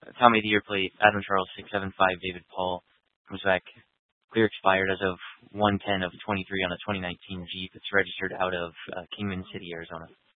Tommy of the Year plate, Adam Charles 675, David Paul, comes back clear expired as of 1/10 of 23 on a 2019 Jeep. It's registered out of Kingman City, Arizona.